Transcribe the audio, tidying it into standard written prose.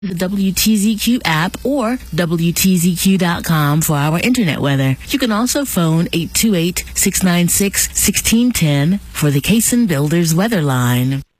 the WTZQ app or WTZQ.com for our internet weather. You can also phone 828-696-1610 for the Cason Builders weather line.